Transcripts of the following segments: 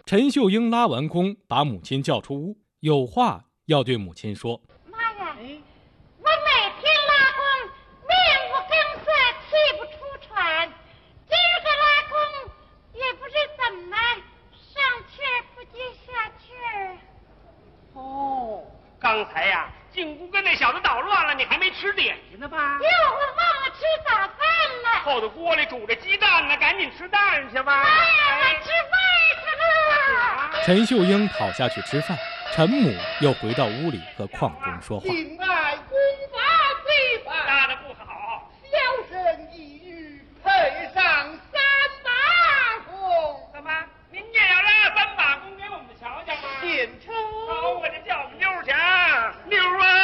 陈秀英拉完弓，把母亲叫出屋，有话要对母亲说。 妈呀，我每天拉弓，面无更色，气不出喘。今儿个拉弓，也不知怎么上气儿不接下气儿。 哦，刚才呀，进屋跟那小子捣乱了，你还没吃点心呢吧？ 哟，我忘了吃早饭了。 后头锅里煮着鸡蛋呢，赶紧吃蛋去吧。 妈呀，我吃饭去了。 陈秀英跑下去吃饭，陈母又回到屋里和邝中说话。 敬爱公法罪犯， 拉的不好， 小生一语配上3把弓。 怎么您也要拉3把弓给我们瞧瞧吗？ 献丑。 好，我就叫我们妞儿去啊，妞儿啊！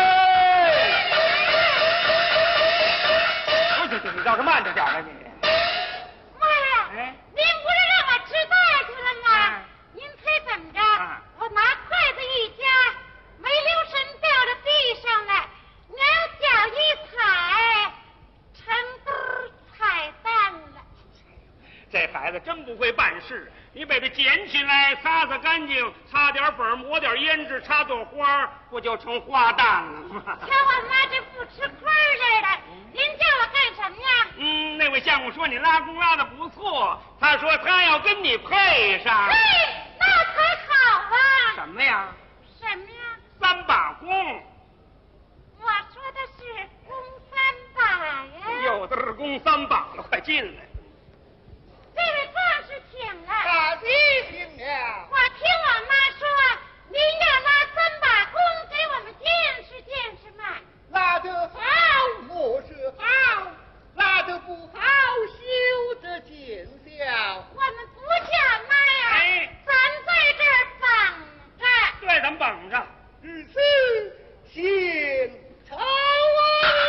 你倒是慢着点啊你。 妈呀，您不是让我吃饭去了吗？您猜怎么着？我拿筷子一夹，没留神掉到地上了，娘脚一踩，成堆踩蛋了。 这孩子真不会办事，你把它捡起来，擦擦干净，擦点粉，抹点胭脂，插朵花，不就成花旦了吗？ 瞧我妈这不吃亏似的，您叫我干什么呀？ 那位相公说你拉弓拉的不错，他说他要跟你配上。 嘿，那可好啊！ 什么呀什么呀 ？3把弓。 我说的是弓3把呀。 有的是弓3把了，快进来。 这位壮士请了。 大弟请了。 我听我妈说，您要拉3把弓给我们见识见识嘛。 拉得好，我是好；拉得不好，休得见笑。 我们不叫妈呀，咱在这儿绑着。 对，咱们绑着。 如此，献丑啊！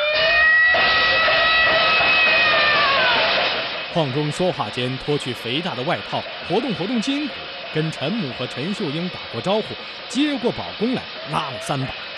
邝中说话间脱去肥大的外套，活动活动筋骨，跟陈母和陈秀英打过招呼，接过宝弓来，拉了3把。